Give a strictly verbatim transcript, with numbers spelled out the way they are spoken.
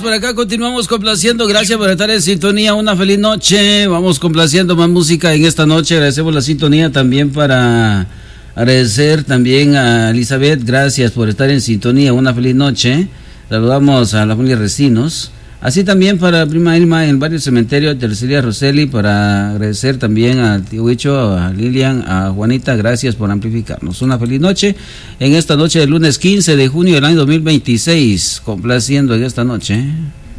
por acá continuamos complaciendo. Gracias por estar en sintonía. Una feliz noche. Vamos complaciendo más música en esta noche. Agradecemos la sintonía también para agradecer también a Elizabeth. Gracias por estar en sintonía. Una feliz noche. Saludamos a la familia Recinos. Así también para la prima Irma en el barrio Cementerio, Tercería Roseli, para agradecer también a tío Huicho, a Lilian, a Juanita, gracias por amplificarnos. Una feliz noche en esta noche del lunes quince de junio del año dos mil veintiséis, complaciendo en esta noche.